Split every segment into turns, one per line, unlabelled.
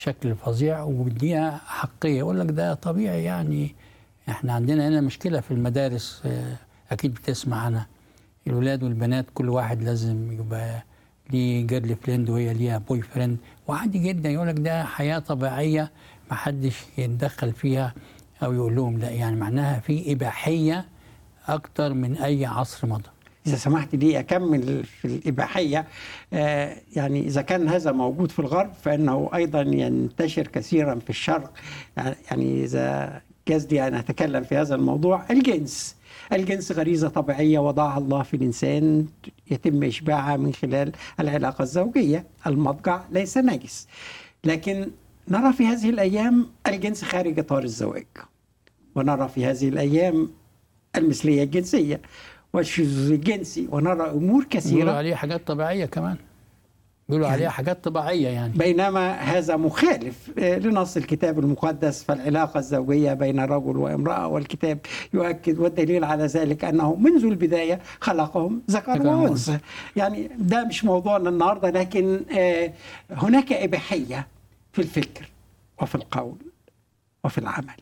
بشكل فظيع وبيديها حقية. يقول لك ده طبيعي، يعني احنا عندنا هنا مشكلة في المدارس، أكيد بتسمع عنها. الولاد والبنات كل واحد لازم يبقى ليه جيرل فريند وهي ليها بوي فريند، وعادي جدا. يقول لك ده حياة طبيعية محدش يتدخل فيها أو يقول لهم لا. يعني معناها في إباحية أكتر من أي عصر مضى.
إذا سمحت لي أكمل في الإباحية. يعني إذا كان هذا موجود في الغرب فإنه أيضا ينتشر كثيرا في الشرق. يعني إذا جاز لي أن أتكلم في هذا الموضوع، الجنس غريزة طبيعية وضعها الله في الإنسان، يتم إشباعها من خلال العلاقة الزوجية. المضجع ليس نجس، لكن نرى في هذه الأيام الجنس خارج إطار الزواج، ونرى في هذه الأيام المثلية الجنسية والشذوذ الجنسي، ونرى أمور كثيرة
بيقولوا عليها حاجات طبيعية كمان، بيقولوا عليها حاجات طبيعية يعني.
بينما هذا مخالف لنص الكتاب المقدس. فالعلاقة الزوجية بين رجل وامرأة، والكتاب يؤكد، والدليل على ذلك أنه منذ البداية خلقهم ذكر وأنثى. يعني ده مش موضوعنا النهاردة، لكن هناك إباحية في الفكر وفي القول وفي العمل.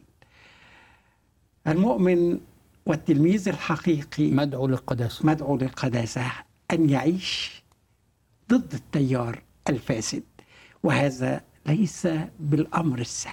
المؤمن والتلميذ الحقيقي
مدعو
للقداسة، أن يعيش ضد التيار الفاسد، وهذا ليس بالأمر السهل.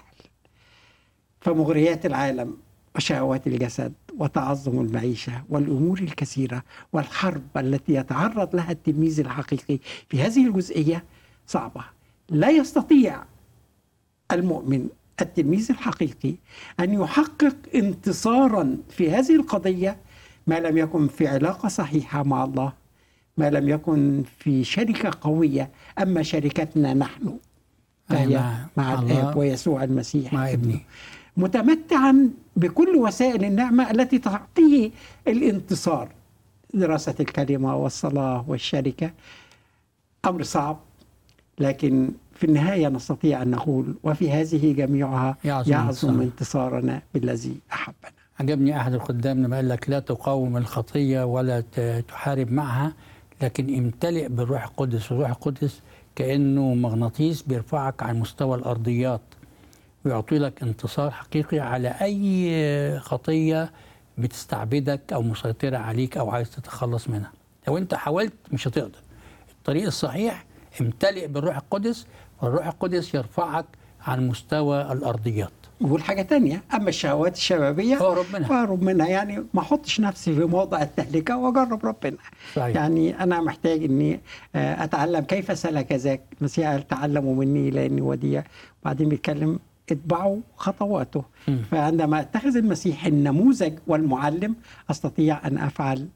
فمغريات العالم وشهوات الجسد وتعظم المعيشة والأمور الكثيرة والحرب التي يتعرض لها التلميذ الحقيقي في هذه الجزئية صعبة. لا يستطيع المؤمن التلميذ الحقيقي أن يحقق انتصارا في هذه القضية ما لم يكن في علاقة صحيحة مع الله، ما لم يكن في شركة قوية. أما شركتنا نحن فهي مع الآب ويسوع المسيح
مع ابنه،
متمتعا بكل وسائل النعمة التي تعطيه الانتصار. دراسة الكلمة والصلاة والشركة أمر صعب، لكن في النهاية نستطيع أن نقول وفي هذه جميعها يعظم انتصارنا بالذي أحبنا.
عجبني أحد الخدام لما قال لك لا تقاوم الخطية ولا تحارب معها، لكن امتلئ بالروح القدس. الروح القدس كأنه مغناطيس بيرفعك عن مستوى الأرضيات ويعطي لك انتصار حقيقي على أي خطية بتستعبدك أو مسيطرة عليك أو عايز تتخلص منها. لو أنت حاولت مش هتقدر. الطريق الصحيح امتلئ بالروح القدس، والروح القدس يرفعك عن مستوى الأرضيات.
والحاجة تانية، أما الشهوات الشبابية فأهرب منها. يعني ما أحطش نفسي في موضع التهلكة وأجرب ربنا.
صحيح.
يعني أنا محتاج أني أتعلم كيف سلك ذاك. المسيح قال تعلموا مني لأني وديع، وبعدين بيتكلم اتبعوا خطواته. فعندما أتخذ المسيح النموذج والمعلم أستطيع أن أفعل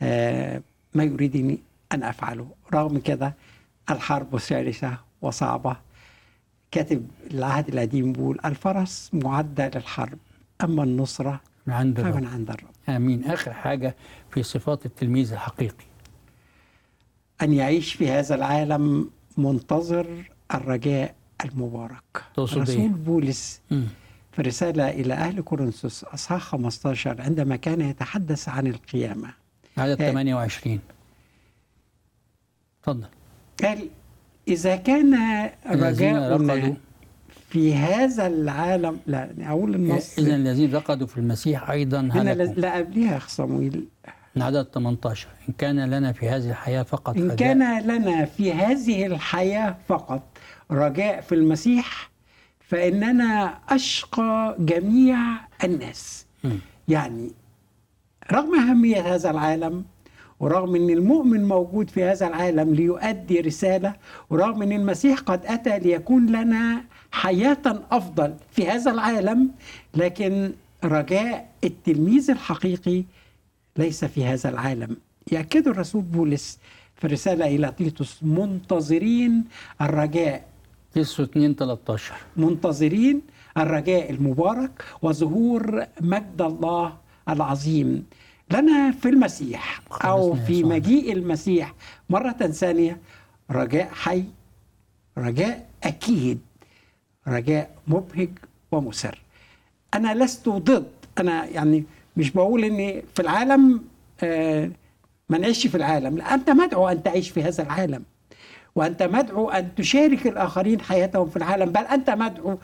ما يريدني أن أفعله. رغم كده الحرب شرسة وصعبة. كاتب العهد القديم بيقول الفرس معدة للحرب، أما النصرة فمن عند الرب.
آمين. آخر حاجة في صفات التلميذ الحقيقي،
أن يعيش في هذا العالم منتظر الرجاء المبارك. رسول بولس في رسالة إلى أهل كورنثوس أصحاح 15 عندما كان يتحدث عن القيامة،
عدد 28 تفضل،
قال إذا كان رجاؤنا في هذا العالم، لا أقول النص،
إذن الذين رقدوا في المسيح أيضا هلكوا.
لا قبلها صمويل
عدد 18 إن كان لنا في هذه الحياة فقط
إن كان لنا في هذه الحياة فقط رجاء في المسيح فإننا أشقى جميع الناس. يعني رغم أهمية هذا العالم، ورغم أن المؤمن موجود في هذا العالم ليؤدي رسالة، ورغم أن المسيح قد أتى ليكون لنا حياة أفضل في هذا العالم، لكن رجاء التلميذ الحقيقي ليس في هذا العالم. يأكد الرسول بولس في الرسالة إلى تيتوس منتظرين الرجاء،
تيتوس 2:13
منتظرين الرجاء المبارك وظهور مجد الله العظيم لنا في المسيح، أو في مجيء المسيح مرة ثانية. رجاء حي، رجاء أكيد، رجاء مبهج ومسر. أنا لست ضد، أنا يعني مش بقول إني في العالم ما نعيش في العالم، لا، أنت مدعو أن تعيش في هذا العالم، وأنت مدعو أن تشارك الآخرين حياتهم في العالم، بل أنت مدعو